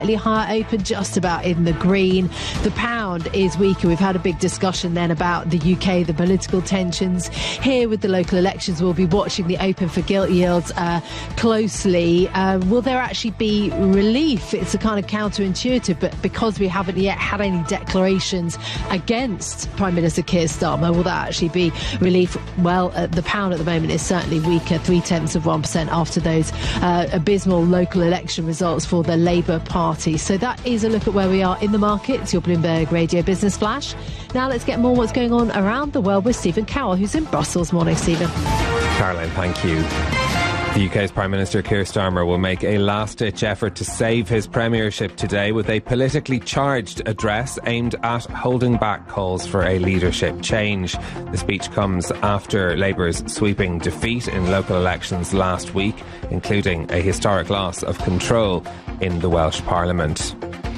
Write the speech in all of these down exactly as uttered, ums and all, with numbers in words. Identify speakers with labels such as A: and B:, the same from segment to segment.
A: higher open, just about in the green. The pound is weaker. We've had a big discussion then about the U K, the political tensions here with the local elections. We'll be watching the open for gilt yields uh, closely. Uh, will there actually be relief? It's a kind of counterintuitive, but because we haven't yet had any declarations against Prime Minister Keir Starmer, will that actually be relief? Well, uh, the pound at the moment is certainly weaker, three tenths of one percent after those uh, abysmal local election results for the Labour Party. So that is a look at where we are in the markets. Your Bloomberg Radio Business Flash. Now let's get more what's going on around the world with Stephen Cowell, who's in Brussels. Morning, Stephen.
B: Caroline, thank you. The U K's Prime Minister Keir Starmer will make a last-ditch effort to save his premiership today with a politically charged address aimed at holding back calls for a leadership change. The speech comes after Labour's sweeping defeat in local elections last week, including a historic loss of control in the Welsh Parliament.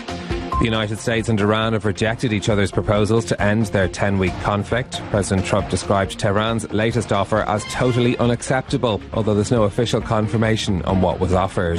B: The United States and Iran have rejected each other's proposals to end their ten-week conflict. President Trump described Tehran's latest offer as totally unacceptable, although there's no official confirmation on what was offered.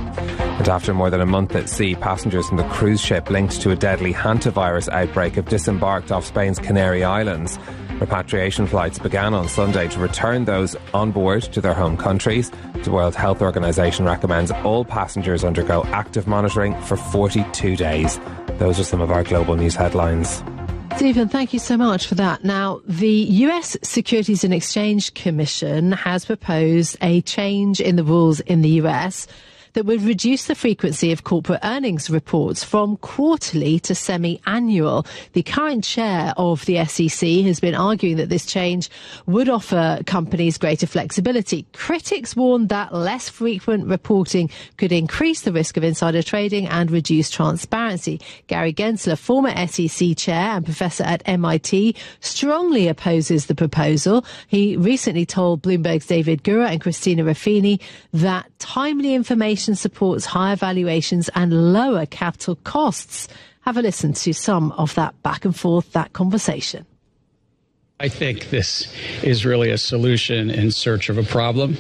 B: And after more than a month at sea, passengers from the cruise ship linked to a deadly hantavirus outbreak have disembarked off Spain's Canary Islands. Repatriation flights began on Sunday to return those on board to their home countries. The World Health Organization recommends all passengers undergo active monitoring for forty-two days. Those are some of our global news headlines.
A: Stephen, thank you so much for that. Now, the U S Securities and Exchange Commission has proposed a change in the rules in the U S that would reduce the frequency of corporate earnings reports from quarterly to semi-annual. The current chair of the S E C has been arguing that this change would offer companies greater flexibility. Critics warned that less frequent reporting could increase the risk of insider trading and reduce transparency. Gary Gensler, former S E C chair and professor at M I T, strongly opposes the proposal. He recently told Bloomberg's David Gura and Christina Ruffini that timely information supports higher valuations and lower capital costs. Have a listen to some of that back and forth, that conversation.
C: I think this is really a solution in search of a problem.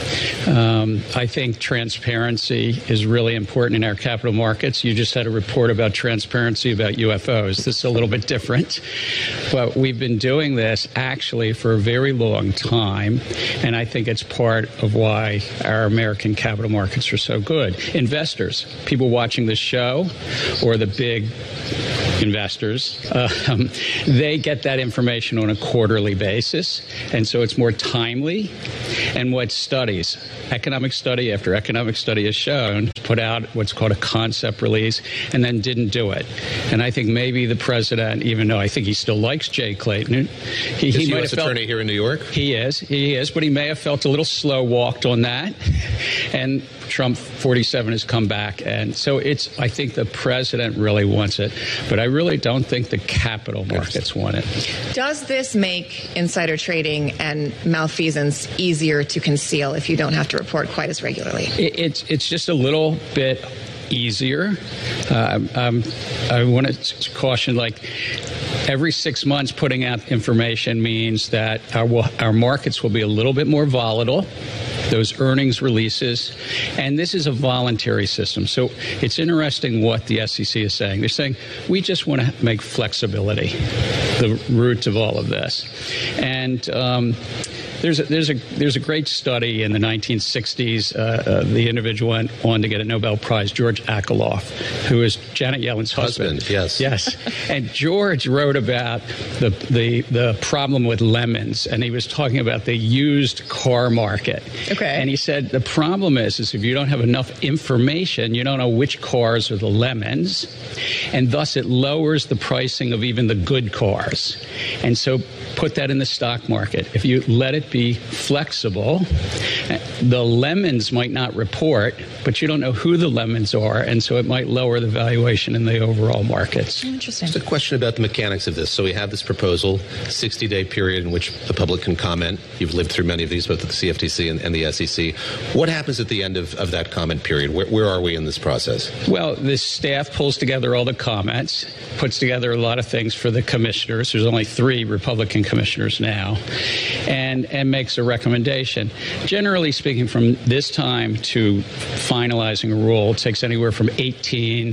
C: Um, I think transparency is really important in our capital markets. You just had a report about transparency about U F Os. This is a little bit different, but we've been doing this actually for a very long time, and I think it's part of why our American capital markets are so good. Investors, people watching this show, or the big investors, um, they get that information on a quarterly basis, and so it's more timely. And what studies, economic study after economic study has shown, put out what's called a concept release and then didn't do it. And I think maybe the president, even though I think he still likes Jay Clayton, he,
D: is
C: he
D: he
C: might
D: U S
C: have felt,
D: attorney here in New York?
C: He is, he is, but he may have felt a little slow walked on that. And Trump forty-seven has come back, and so it's. I think the president really wants it, but I really don't think the capital markets want it.
E: Does this make insider trading and malfeasance easier to conceal if you don't have to report quite as regularly?
C: It, it's it's just a little bit easier. Uh, um, I want to caution, like, every six months putting out information means that our our markets will be a little bit more volatile. Those earnings releases, and this is a voluntary system. So it's interesting what the S E C is saying. They're saying, we just want to make flexibility the root of all of this. And um, there's a, there's a there's a great study in the nineteen sixties. Uh, uh, the individual went on to get a Nobel Prize, George Akerlof, who is Janet Yellen's husband.
D: Husband, yes.
C: Yes. And George wrote about the, the, the problem with lemons, and he was talking about the used car market.
E: Okay.
C: And he said the problem is, is if you don't have enough information, you don't know which cars are the lemons, and thus it lowers the pricing of even the good cars. And so put that in the stock market. If you let it be flexible, the lemons might not report, but you don't know who the lemons are, and so it might lower the valuation in the overall markets.
E: Interesting.
D: Just a question about the mechanics of this. So we have this proposal, sixty-day period in which the public can comment. You've lived through many of these, both at the C F T C and, and the S E C. What happens at the end of, of that comment period? Where, where are we in this process?
C: Well, the staff pulls together all the comments, puts together a lot of things for the commissioners. There's only three Republican commissioners now. And and makes a recommendation. Generally speaking, from this time to finalizing a rule, it takes anywhere from eighteen